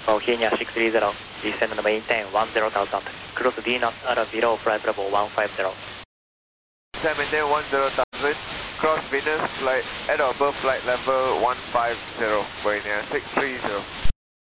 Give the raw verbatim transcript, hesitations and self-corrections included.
Oh, Kenya six three zero, descend and maintain one zero thousand. Cross D knots at zero, flight level one five zero. Descend maintain one zero thousand. Cross Venus, flight at or above flight level one five zero. Going near six three zero.